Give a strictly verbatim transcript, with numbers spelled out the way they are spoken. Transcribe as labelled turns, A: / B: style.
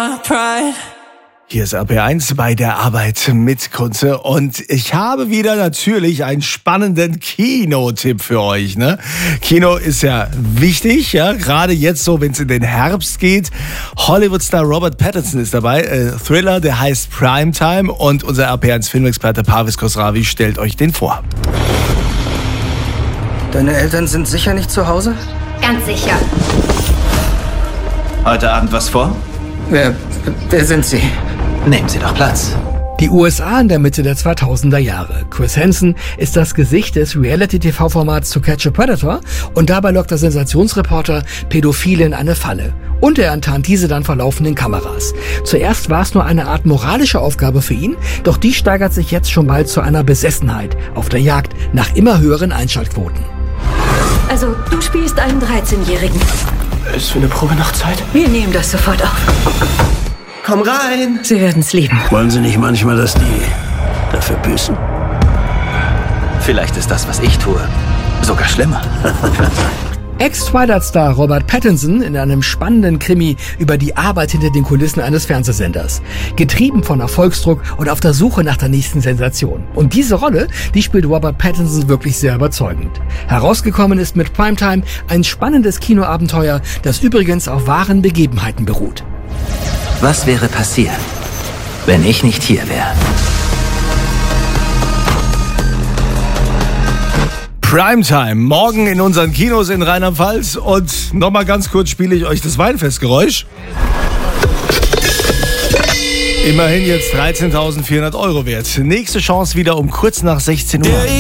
A: my pride.
B: Hier ist R P eins bei der Arbeit mit Kunze und ich habe wieder natürlich einen spannenden Kinotipp für euch. Ne? Kino ist ja wichtig, ja, gerade jetzt so, wenn es in den Herbst geht. Hollywood-Star Robert Pattinson ist dabei, äh, Thriller, der heißt Primetime und unser R P eins Filmexperte Parvis Khosravi stellt euch den vor.
C: Deine Eltern sind sicher nicht zu Hause?
D: Ganz sicher.
E: Heute Abend was vor?
C: Wer, wer sind Sie?
E: Nehmen Sie doch Platz.
F: Die U S A in der Mitte der zweitausender Jahre. Chris Hansen ist das Gesicht des Reality-T V-Formats To Catch a Predator und dabei lockt der Sensationsreporter Pädophile in eine Falle. Und er enttarnt diese dann vor laufenden Kameras. Zuerst war es nur eine Art moralische Aufgabe für ihn, doch die steigert sich jetzt schon bald zu einer Besessenheit auf der Jagd nach immer höheren Einschaltquoten.
D: Also, du spielst einen dreizehnjährigen.
E: Ist für eine Probe noch Zeit?
D: Wir nehmen das sofort auf.
E: Komm rein!
D: Sie werden's lieben.
G: Wollen Sie nicht manchmal, dass die dafür büßen?
E: Vielleicht ist das, was ich tue, sogar schlimmer.
F: Ex-Twilight-Star Robert Pattinson in einem spannenden Krimi über die Arbeit hinter den Kulissen eines Fernsehsenders. Getrieben von Erfolgsdruck und auf der Suche nach der nächsten Sensation. Und diese Rolle, die spielt Robert Pattinson wirklich sehr überzeugend. Herausgekommen ist mit Primetime ein spannendes Kinoabenteuer, das übrigens auf wahren Begebenheiten beruht.
E: Was wäre passiert, wenn ich nicht hier wäre?
B: Primetime, morgen in unseren Kinos in Rheinland-Pfalz und nochmal ganz kurz spiele ich euch das Weinfestgeräusch. Immerhin jetzt dreizehntausendvierhundert Euro wert. Nächste Chance wieder um kurz nach sechzehn Uhr.